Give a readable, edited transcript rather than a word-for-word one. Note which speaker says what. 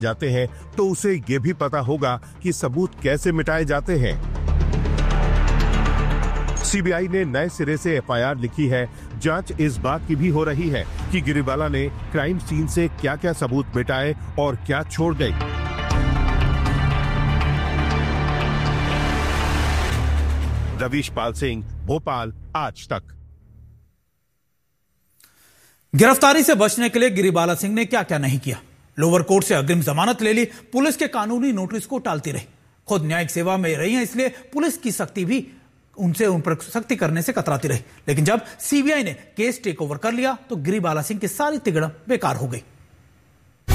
Speaker 1: जाते हैं तो उसे ये भी पता होगा कि सबूत कैसे मिटाए जाते हैं। सीबीआई ने नए सिरे से एफआईआर लिखी है। जांच इस बात की भी हो रही है कि गिरिबाला ने क्राइम सीन से क्या क्या सबूत मिटाए और क्या छोड़ गए। रवीश पाल सिंह, भोपाल, आज तक।
Speaker 2: गिरफ्तारी से बचने के लिए गिरिबाला सिंह ने क्या क्या नहीं किया। लोअर कोर्ट से अग्रिम जमानत ले ली, पुलिस के कानूनी नोटिस को टालती रही, खुद न्यायिक सेवा में रही हैं, इसलिए पुलिस की सख्ती भी उन पर सख्ती करने से कतराती रही। लेकिन जब सीबीआई ने केस टेक ओवर कर लिया तो गिरिबाला सिंह की सारी तिगड़म बेकार हो गई।